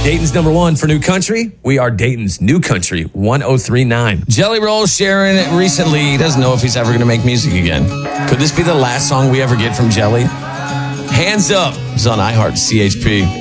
Dayton's number one for new country. We are Dayton's new country, 1039. Jelly Roll sharing it recently. He doesn't know if he's ever going to make music again. Could this be the last song we ever get from Jelly? Hands Up is on iHeart CHP.